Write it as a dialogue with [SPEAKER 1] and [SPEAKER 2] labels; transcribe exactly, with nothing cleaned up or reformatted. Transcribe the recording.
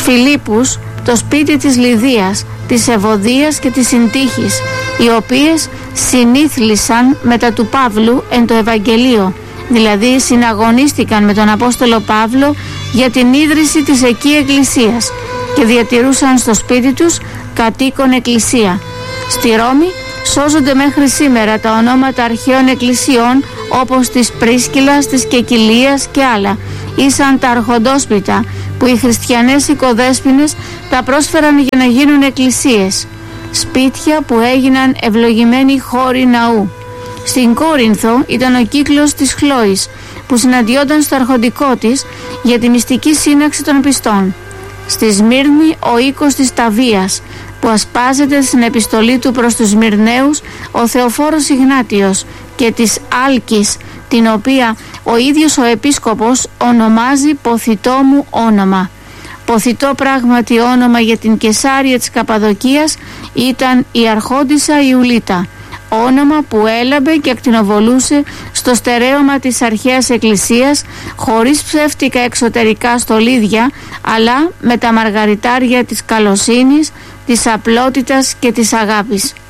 [SPEAKER 1] Φιλίππους το σπίτι της Λιδίας, της Ευωδίας και της Συντύχης, οι οποίες συνήθλησαν μετά του Παύλου εν το Ευαγγελίο, δηλαδή συναγωνίστηκαν με τον Απόστολο Παύλο για την ίδρυση της εκεί εκκλησίας και διατηρούσαν στο σπίτι τους κατοίκον εκκλησία. Στη Ρώμη σώζονται μέχρι σήμερα τα ονόματα αρχαίων εκκλησιών όπως της Πρίσκυλας, της Κεκυλίας και άλλα, ή σαν τα αρχοντόσπιτα που οι χριστιανές οικοδέσποινες τα πρόσφεραν για να γίνουν εκκλησίες, σπίτια που έγιναν ευλογημένοι χώροι ναού. Στην Κόρινθο ήταν ο κύκλος της Χλόης που συναντιόταν στο αρχοντικό της για τη μυστική σύναξη των πιστών. Στη Σμύρνη ο οίκος της Ταβίας που ασπάζεται στην επιστολή του προς τους Σμυρναίους ο Θεοφόρος Ιγνάτιος, και της Άλκης, την οποία ο ίδιος ο επίσκοπος ονομάζει Ποθητό μου όνομα. Ποθητό πράγματι όνομα για την Κεσάρια της Καπαδοκίας ήταν η Αρχόντισσα Ιουλίτα, όνομα που έλαμπε και ακτινοβολούσε στο στερέωμα της αρχαίας εκκλησίας χωρίς ψεύτικα εξωτερικά στολίδια, αλλά με τα μαργαριτάρια της καλοσύνης, της απλότητας και της αγάπης.